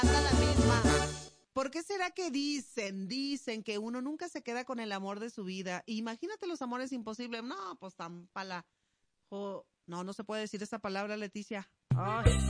anda la misma. ¿Por qué será que dicen que uno nunca se queda con el amor de su vida? Imagínate los amores imposibles. No, pues tan pala. No se puede decir esa palabra, Leticia. Ay.